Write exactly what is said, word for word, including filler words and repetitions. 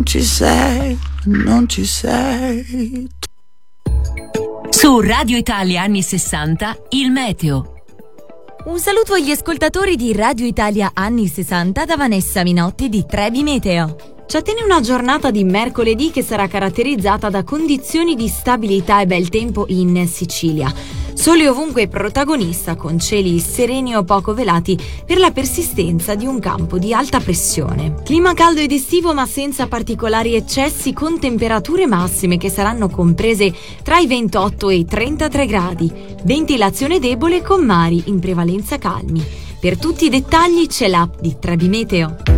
ci sei, non ci sei. Su Radio Italia anni sessanta, il meteo. Un saluto agli ascoltatori di Radio Italia anni sessanta da Vanessa Minotti di Trebi Meteo. Ci attende una giornata di mercoledì che sarà caratterizzata da condizioni di stabilità e bel tempo in Sicilia. Sole ovunque protagonista, con cieli sereni o poco velati per la persistenza di un campo di alta pressione. Clima caldo ed estivo ma senza particolari eccessi, con temperature massime che saranno comprese tra i ventotto e i trentatré gradi. Ventilazione debole con mari in prevalenza calmi. Per tutti i dettagli c'è l'app di Trebi Meteo.